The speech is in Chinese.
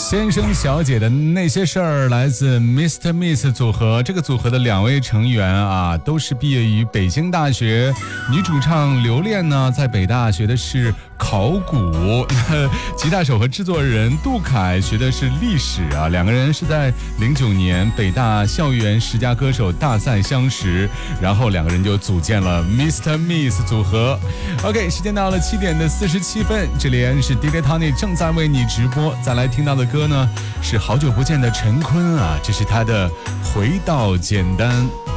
先生小姐的那些事儿来自 Mr. Miss 组合，这个组合的2位成员啊，都是毕业于北京大学。女主唱刘恋呢，在北大学的是考古，吉他手和制作人杜凯学的是历史啊。2个人是在09年北大校园10佳歌手大赛相识，然后2个人就组建了 Mr. Miss 组合。OK， 时间到了7点47分，这里是 DJ Tony 正在为你直播。再来听到的歌呢，是好久不见的陈坤啊，这是他的《回到简单》。